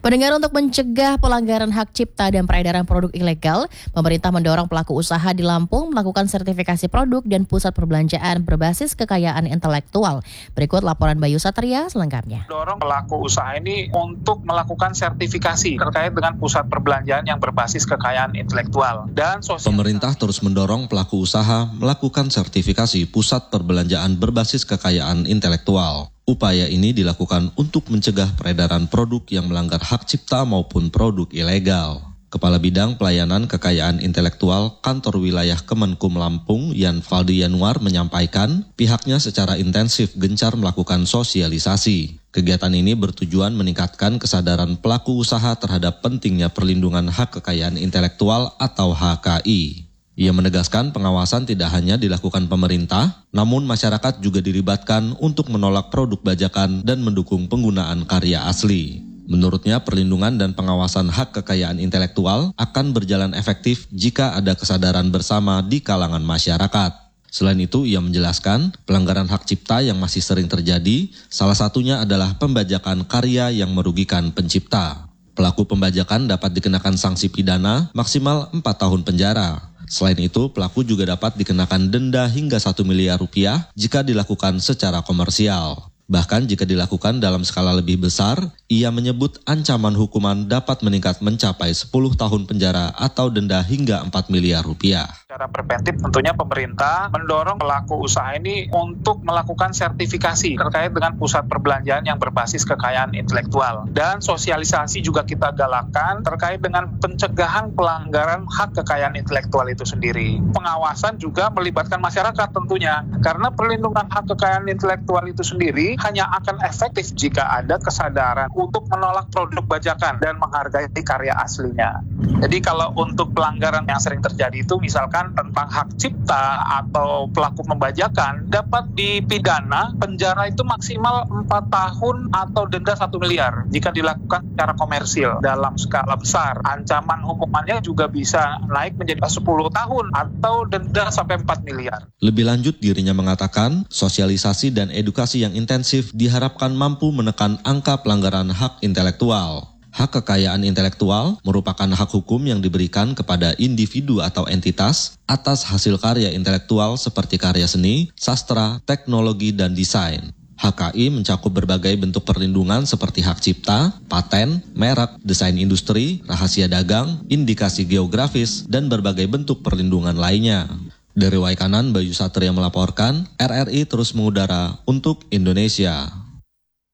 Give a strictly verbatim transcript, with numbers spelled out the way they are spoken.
Pendengar, untuk mencegah pelanggaran hak cipta dan peredaran produk ilegal, pemerintah mendorong pelaku usaha di Lampung melakukan sertifikasi produk dan pusat perbelanjaan berbasis kekayaan intelektual. Berikut laporan Bayu Satria selengkapnya. Dorong pelaku usaha ini untuk melakukan sertifikasi terkait dengan pusat perbelanjaan yang berbasis kekayaan intelektual dan sosial. Pemerintah terus mendorong pelaku usaha melakukan sertifikasi pusat perbelanjaan berbasis kekayaan intelektual. Upaya ini dilakukan untuk mencegah peredaran produk yang melanggar hak cipta maupun produk ilegal. Kepala Bidang Pelayanan Kekayaan Intelektual Kantor Wilayah Kemenkum Lampung, Yan Faldi Yanuar, menyampaikan pihaknya secara intensif gencar melakukan sosialisasi. Kegiatan ini bertujuan meningkatkan kesadaran pelaku usaha terhadap pentingnya perlindungan hak kekayaan intelektual atau H K I. Ia menegaskan pengawasan tidak hanya dilakukan pemerintah, namun masyarakat juga dilibatkan untuk menolak produk bajakan dan mendukung penggunaan karya asli. Menurutnya, perlindungan dan pengawasan hak kekayaan intelektual akan berjalan efektif jika ada kesadaran bersama di kalangan masyarakat. Selain itu, ia menjelaskan pelanggaran hak cipta yang masih sering terjadi, salah satunya adalah pembajakan karya yang merugikan pencipta. Pelaku pembajakan dapat dikenakan sanksi pidana maksimal empat tahun penjara. Selain itu, pelaku juga dapat dikenakan denda hingga satu miliar rupiah jika dilakukan secara komersial. Bahkan jika dilakukan dalam skala lebih besar, ia menyebut ancaman hukuman dapat meningkat mencapai sepuluh tahun penjara atau denda hingga empat miliar rupiah. Secara preventif tentunya pemerintah mendorong pelaku usaha ini untuk melakukan sertifikasi terkait dengan pusat perbelanjaan yang berbasis kekayaan intelektual. Dan sosialisasi juga kita galakkan terkait dengan pencegahan pelanggaran hak kekayaan intelektual itu sendiri. Pengawasan juga melibatkan masyarakat tentunya, karena perlindungan hak kekayaan intelektual itu sendiri hanya akan efektif jika ada kesadaran untuk menolak produk bajakan dan menghargai karya aslinya. Jadi kalau untuk pelanggaran yang sering terjadi itu misalkan tentang hak cipta atau pelaku pembajakan, dapat dipidana penjara itu maksimal empat tahun atau denda satu miliar jika dilakukan secara komersil dalam skala besar. Ancaman hukumannya juga bisa naik menjadi sepuluh tahun atau denda sampai empat miliar. Lebih lanjut, dirinya mengatakan sosialisasi dan edukasi yang intensif diharapkan mampu menekan angka pelanggaran hak intelektual. Hak kekayaan intelektual merupakan hak hukum yang diberikan kepada individu atau entitas atas hasil karya intelektual seperti karya seni, sastra, teknologi, dan desain. H K I mencakup berbagai bentuk perlindungan seperti hak cipta, paten, merek, desain industri, rahasia dagang, indikasi geografis, dan berbagai bentuk perlindungan lainnya. Dari Waikanan, Bayu Satria melaporkan, R R I terus mengudara untuk Indonesia.